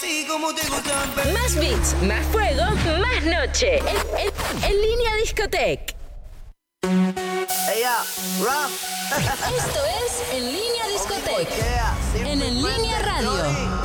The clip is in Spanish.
así como te gustan. Más beats, más fuego, más noche. En línea discoteca. Ella, Esto es En Línea Discoteca. En Línea Radio.